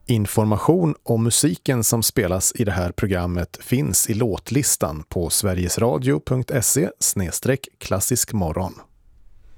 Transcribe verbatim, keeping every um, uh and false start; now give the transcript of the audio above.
Information om musiken som spelas i det här programmet finns i låtlistan på sverigesradio punkt se slash klassisk morgon.